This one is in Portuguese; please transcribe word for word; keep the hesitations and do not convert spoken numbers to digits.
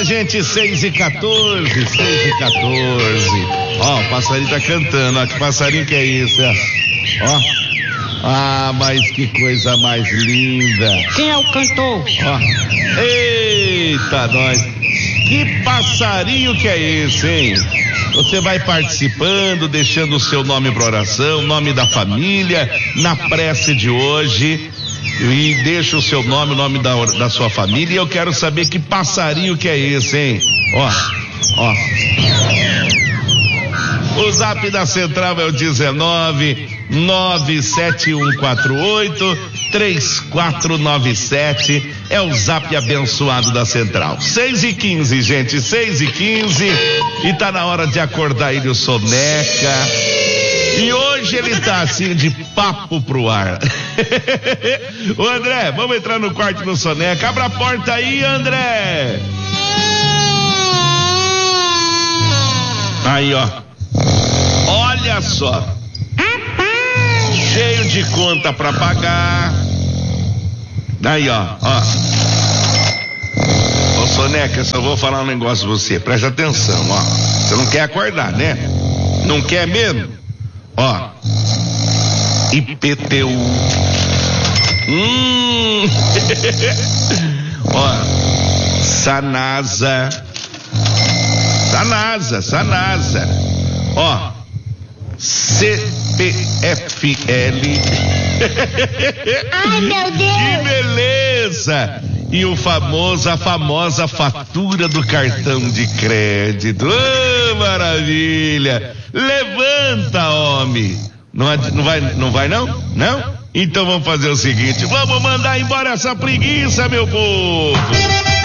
gente, seis e quatorze, seis e quatorze. Ó, o passarinho tá cantando, ó, que passarinho que é isso, ó. Ó. Ah, mas que coisa mais linda. Quem é o cantor? Ó. Eita, nós. Que passarinho que é esse, hein? Você vai participando, deixando o seu nome para oração, nome da família, na prece de hoje. E deixa o seu nome, o nome da, da sua família. E eu quero saber que passarinho que é esse, hein? Ó, ó. O zap da central é o dezenove, nove sete um quatro oito, três quatro nove sete. É o zap abençoado da central. seis e quinze, gente, seis e quinze. E tá na hora de acordar ele, o Soneca. E hoje ele tá assim de papo pro ar. Ô André, vamos entrar no quarto do Soneca. Abra a porta aí, André. Aí, ó. Olha só. Cheio de conta pra pagar. Aí, ó, ó. Ô Soneca, eu só vou falar um negócio pra você. Presta atenção, ó. Você não quer acordar, né? Não quer mesmo? Ó. I P T U. Hum. Ó. Sanasa. Sanasa, Sanasa. Ó. C P F L. Ai, meu Deus! Que beleza! E o famoso, a famosa fatura do cartão de crédito. Oh, maravilha! Levanta, homem! Não, não vai, não vai não? Não? Então vamos fazer o seguinte, vamos mandar embora essa preguiça, meu povo!